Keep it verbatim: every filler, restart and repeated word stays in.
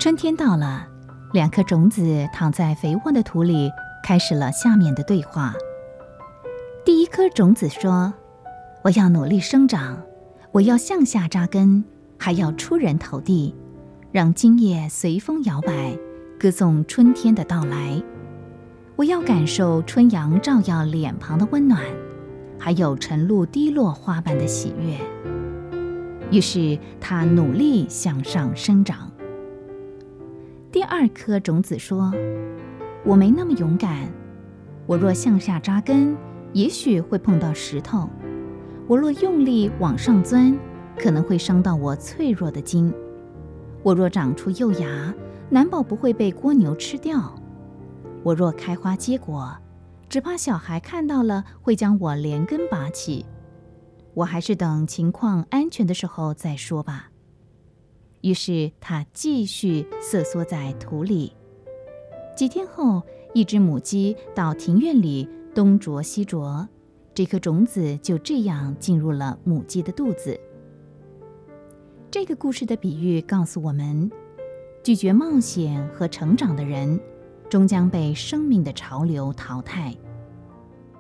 春天到了，两颗种子躺在肥沃的土里，开始了下面的对话。第一颗种子说：我要努力生长，我要向下扎根，还要出人头地，让茎叶随风摇摆，歌颂春天的到来。我要感受春阳照耀脸庞的温暖，还有晨露滴落花瓣的喜悦。于是他努力向上生长。第二颗种子说：我没那么勇敢，我若向下扎根，也许会碰到石头；我若用力往上钻，可能会伤到我脆弱的筋；我若长出幼芽，难保不会被蜗牛吃掉；我若开花结果，只怕小孩看到了会将我连根拔起。我还是等情况安全的时候再说吧。于是他继续瑟缩在土里。几天后，一只母鸡到庭院里东啄西啄，这颗种子就这样进入了母鸡的肚子。这个故事的比喻告诉我们，拒绝冒险和成长的人，终将被生命的潮流淘汰。